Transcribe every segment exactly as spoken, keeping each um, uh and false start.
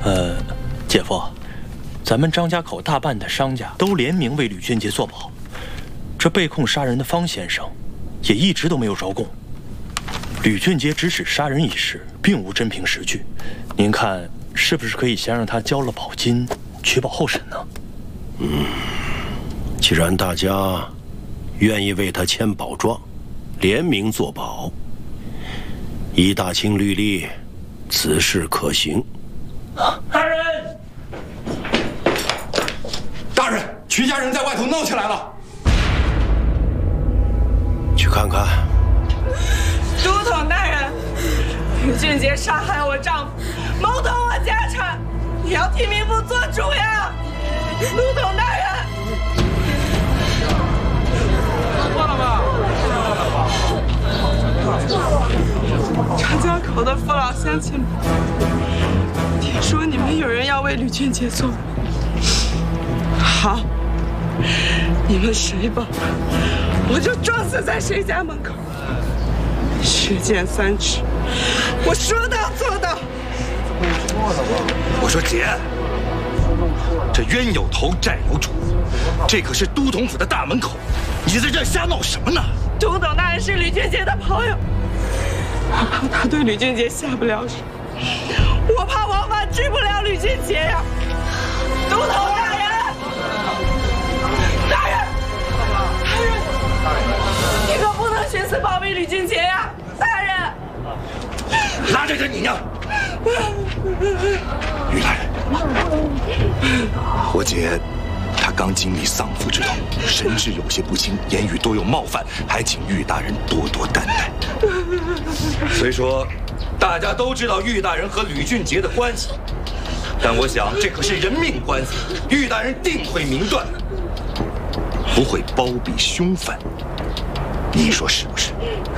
呃，姐夫，咱们张家口大半的商家都联名为吕俊杰作保，这被控杀人的方先生也一直都没有招供。吕俊杰指使杀人一事并无真凭实据，您看是不是可以先让他交了保金，取保候审呢？ 嗯，既然大家愿意为他签保状，联名作保，依大清律例，此事可行。 啊！大人，大人，曲家人在外头闹起来了。 去看看。 都统大人，吕俊杰杀害我丈夫，谋夺我家产，你要替民妇做主呀！都统大人， 忘了吧？ 张家口的父老乡亲们，听说你们有人要为吕俊杰做保，好，你们谁保，我就撞死在谁家门口。血溅三尺，我说到做到。 我说姐，这冤有头债有主，这可是都统府的大门口，你在这瞎闹什么呢？ 都统大人是吕俊杰的朋友，我怕他对吕俊杰下不了手，我怕王法治不了吕俊杰呀。都统大人，大人，大人，你可不能徇私包庇吕俊杰呀！大人， 拉着个你呀！于大人，我姐她刚经历丧父之痛，神志有些不清，言语多有冒犯，还请玉大人多多担待。虽说大家都知道玉大人和吕俊杰的关系，但我想这可是人命官司，玉大人定会明断的，不会包庇凶犯。你说是不是？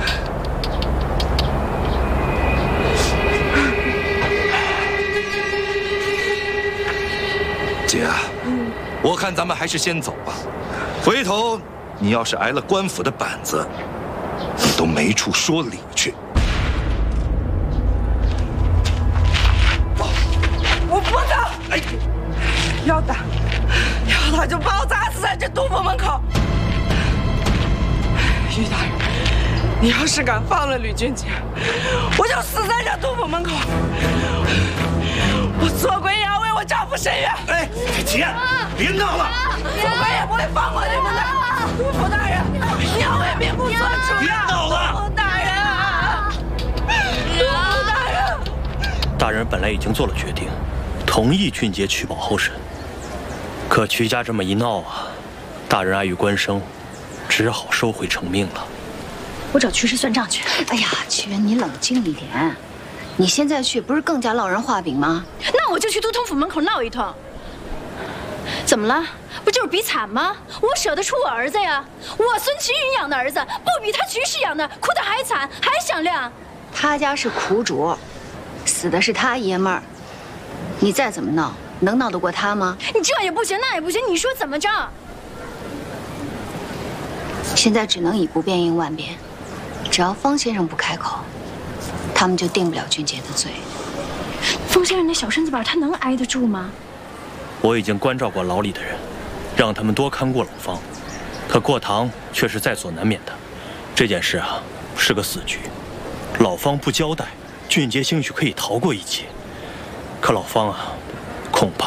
姐啊，我看咱们还是先走吧。回头你要是挨了官府的板子，你都没处说理去。 我不走！哎，要打，要打就把我砸死在这都府门口。于大人，你要是敢放了吕俊杰，我就死在这都府门口。我做鬼也要为我丈夫伸冤！ 哎，姐，别闹了！ 做鬼也不会放过你们的！都府大人，你要为民妇做主！ 别闹了！ 大人啊！都府大人， 大人本来已经做了决定，同意俊杰取保候审，可曲家这么一闹啊，大人碍于官声，只好收回成命了。 我找曲师算账去。 哎呀，曲人，你冷静一点。你现在去不是更加落人话柄吗？ 那我就去都统府门口闹一通。怎么了？不就是比惨吗？我舍得出我儿子呀！我孙齐云养的儿子，不比他曲氏养的哭得还惨，还响亮。 他家是苦主，死的是他爷们儿。你再怎么闹，能闹得过他吗？ 你这也不行，那也不行，你说怎么着？ 现在只能以不变应万变，只要方先生不开口，他们就定不了俊杰的罪。 方先生那小身子板，他能挨得住吗？ 我已经关照过牢里的人，让他们多看过老方，可过堂却是在所难免的。这件事啊，是个死局。老方不交代，俊杰兴许可以逃过一劫，可老方啊，恐怕